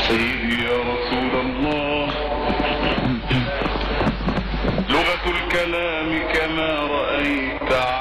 سيدي يا رسول الله، لغة الكلام كما رأيت